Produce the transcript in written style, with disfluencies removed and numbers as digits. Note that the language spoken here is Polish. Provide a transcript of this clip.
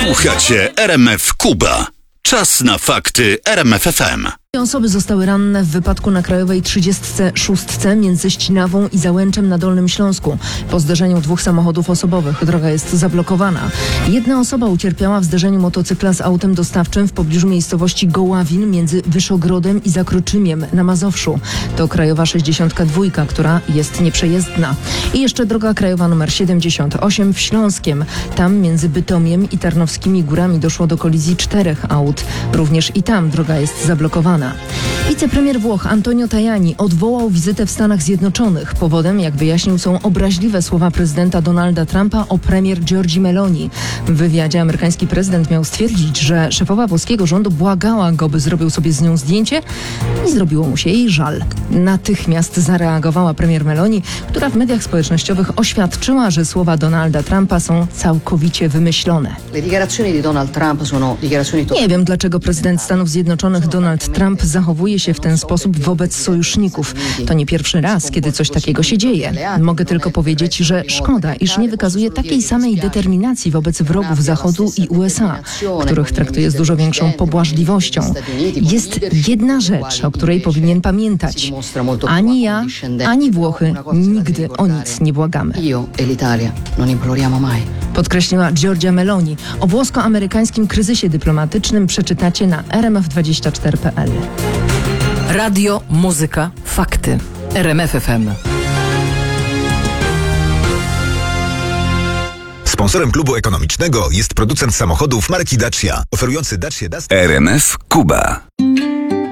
Słuchacie RMF Kuba. Czas na fakty RMF FM. Osoby zostały ranne w wypadku na Krajowej 36 między Ścinawą i Załęczem na Dolnym Śląsku. Po zderzeniu dwóch samochodów osobowych droga jest zablokowana. Jedna osoba ucierpiała w zderzeniu motocykla z autem dostawczym w pobliżu miejscowości Goławin między Wyszogrodem i Zakroczymiem na Mazowszu. To Krajowa 62, która jest nieprzejezdna. I jeszcze droga krajowa nr 78 w Śląskiem. Tam między Bytomiem i Tarnowskimi Górami doszło do kolizji 4 aut. Również i tam droga jest zablokowana. Wicepremier Włoch Antonio Tajani odwołał wizytę w Stanach Zjednoczonych. Powodem, jak wyjaśnił, są obraźliwe słowa prezydenta Donalda Trumpa o premier Giorgii Meloni. W wywiadzie amerykański prezydent miał stwierdzić, że szefowa włoskiego rządu błagała go, by zrobił sobie z nią zdjęcie i zrobiło mu się jej żal. Natychmiast zareagowała premier Meloni, która w mediach społecznościowych oświadczyła, że słowa Donalda Trumpa są całkowicie wymyślone. Nie wiem, dlaczego prezydent Stanów Zjednoczonych Donald Trump zachowuje się w ten sposób wobec sojuszników. To nie pierwszy raz, kiedy coś takiego się dzieje. Mogę tylko powiedzieć, że szkoda, iż nie wykazuje takiej samej determinacji wobec wrogów Zachodu i USA, których traktuje z dużo większą pobłażliwością. Jest jedna rzecz, o której powinien pamiętać. Ani ja, ani Włochy nigdy o nic nie błagamy. Podkreśliła Giorgia Meloni. O włosko-amerykańskim kryzysie dyplomatycznym przeczytacie na rmf24.pl. Radio, muzyka, fakty. RMF FM. Sponsorem klubu ekonomicznego jest producent samochodów marki Dacia, oferujący Dacia Duster. RMF Kuba.